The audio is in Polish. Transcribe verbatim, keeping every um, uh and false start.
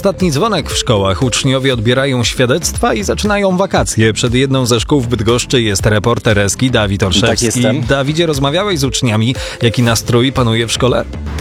Ostatni dzwonek w szkołach. Uczniowie odbierają świadectwa i zaczynają wakacje. Przed jedną ze szkół w Bydgoszczy jest reporter Eski Dawid Olszewski. Tak jestem. Dawidzie, rozmawiałeś z uczniami. Jaki nastrój panuje w szkole?